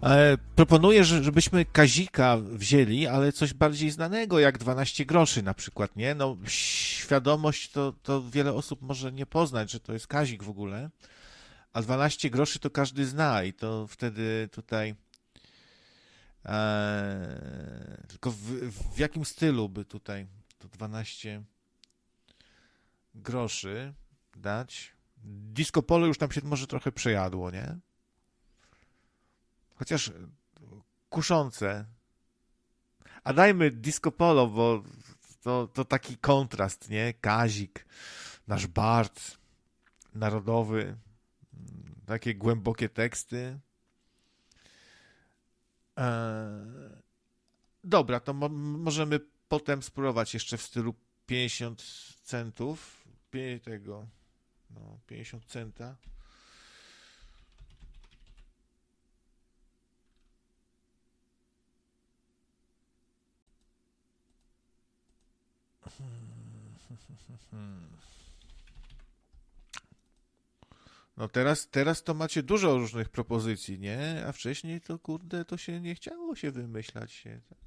Proponuję, żebyśmy Kazika wzięli, ale coś bardziej znanego, jak 12 groszy na przykład, nie? No, świadomość to wiele osób może nie poznać, że to jest Kazik w ogóle, a 12 groszy to każdy zna i to wtedy tutaj... tylko w jakim stylu by tutaj to 12 groszy dać? Disco Polo już nam się może trochę przejadło, nie? Chociaż kuszące. A dajmy Disco Polo, bo to taki kontrast, nie? Kazik, nasz Bart narodowy, takie głębokie teksty. Dobra, to możemy potem spróbować jeszcze w stylu 50 centów. Tego, no, 50 centa. No teraz to macie dużo różnych propozycji, nie? A wcześniej to kurde, to się nie chciało się wymyślać się.